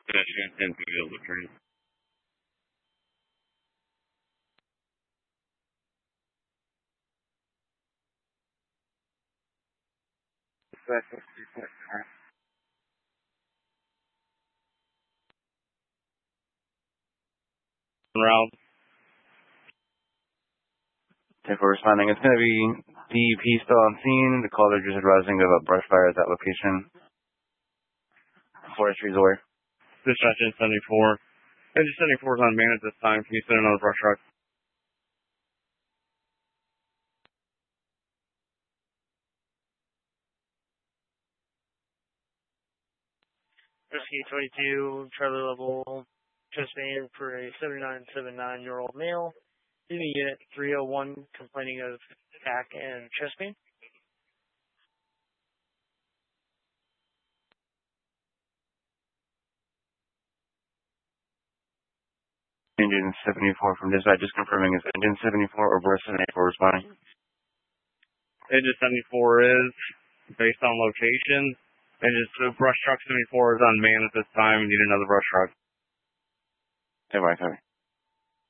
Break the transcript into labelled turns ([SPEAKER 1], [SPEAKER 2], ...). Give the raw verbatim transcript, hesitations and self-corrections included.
[SPEAKER 1] Pedestrian ten to be able to train. Route.
[SPEAKER 2] ten four responding. It's going to be D E P still on scene. The caller just advising of a brush fire at that location. Forestry's aware.
[SPEAKER 1] Dispatch in seventy-four. Engine seventy-four is on man at this time. Can you send another brush truck?
[SPEAKER 3] Whiskey twenty-two, Charlie level, chest pain for a seventy-nine seventy-nine year old male. Leaving unit three oh one complaining of back and chest pain.
[SPEAKER 2] Engine seventy-four from dispatch just confirming is engine seventy-four or Burst seventy-four responding.
[SPEAKER 1] Engine seventy-four is, based on location. Engine so brush truck seventy-four is on man at this time. We need another brush truck.
[SPEAKER 2] Stand by, sorry.